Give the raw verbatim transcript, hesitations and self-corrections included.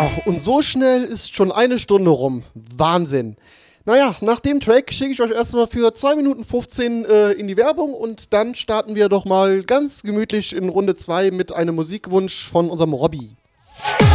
Ja, und so schnell ist schon eine Stunde rum. Wahnsinn. Naja, nach dem Track schicke ich euch erstmal für zwei Minuten fünfzehn äh, in die Werbung und dann starten wir doch mal ganz gemütlich in Runde zwei mit einem Musikwunsch von unserem Robby.